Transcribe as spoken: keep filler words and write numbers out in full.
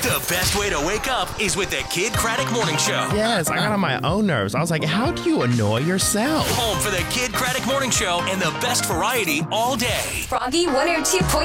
The best way to wake up is with the Kid Craddock Morning Show. Yes, I got on my own nerves. I was like, how do you annoy yourself? Home for the Kid Craddock Morning Show and the best variety all day. Froggy one oh two point